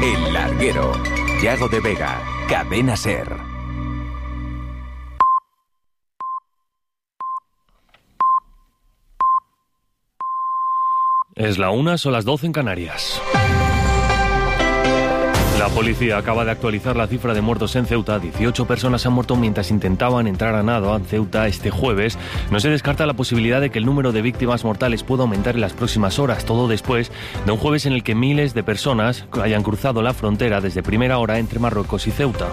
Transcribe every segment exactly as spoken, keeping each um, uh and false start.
El Larguero. Yago de Vega, Cadena SER. Es la una, son las doce en Canarias. La policía acaba de actualizar la cifra de muertos en Ceuta. dieciocho personas han muerto mientras intentaban entrar a nado a Ceuta este jueves. No se descarta la posibilidad de que el número de víctimas mortales pueda aumentar en las próximas horas, todo después de un jueves en el que miles de personas hayan cruzado la frontera desde primera hora entre Marruecos y Ceuta.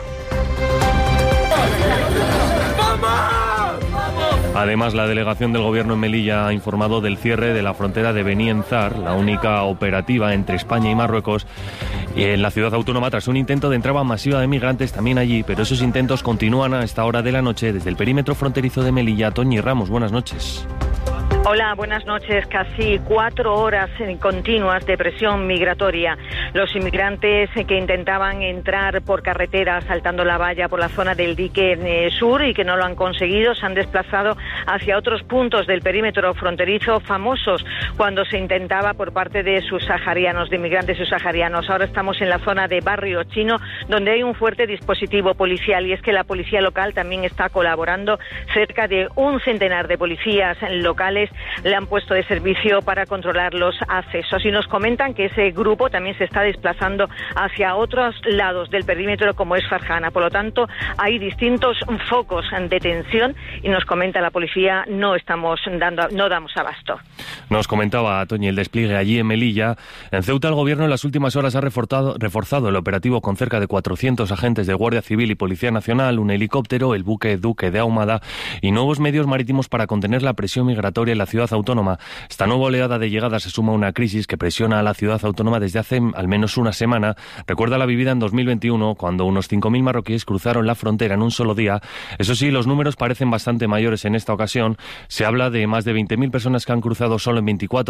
Además, la delegación del gobierno en Melilla ha informado del cierre de la frontera de Beni Enzar, la única operativa entre España y Marruecos, en la ciudad autónoma tras un intento de entrada masiva de migrantes también allí, pero esos intentos continúan a esta hora de la noche desde el perímetro fronterizo de Melilla. Toñi Ramos, buenas noches. Hola, buenas noches. Casi cuatro horas continuas de presión migratoria. Los inmigrantes que intentaban entrar por carretera saltando la valla por la zona del dique sur y que no lo han conseguido se han desplazado hacia otros puntos del perímetro fronterizo famosos cuando se intentaba por parte de subsaharianos, de inmigrantes subsaharianos. Ahora estamos en la zona de Barrio Chino, donde hay un fuerte dispositivo policial, y es que la policía local también está colaborando. Cerca de un centenar de policías locales le han puesto de servicio para controlar los accesos, y nos comentan que ese grupo también se está desplazando hacia otros lados del perímetro como es Farjana. Por lo tanto, hay distintos focos de tensión y nos comenta la policía no estamos dando, no damos abasto. Nos comentaba Toñi el despliegue allí en Melilla. En Ceuta el gobierno en las últimas horas ha reforzado, reforzado el operativo con cerca de cuatrocientos agentes de Guardia Civil y Policía Nacional, un helicóptero, el buque Duque de Ahumada y nuevos medios marítimos para contener la presión migratoria en la ciudad autónoma. Esta nueva oleada de llegadas se suma a una crisis que presiona a la ciudad autónoma desde hace al menos una semana. Recuerda la vivida en dos mil veintiuno, cuando unos cinco mil marroquíes cruzaron la frontera en un solo día. Eso sí, los números parecen bastante mayores en esta ocasión. Se habla de más de veinte mil personas que han cruzado solo en veinticuatro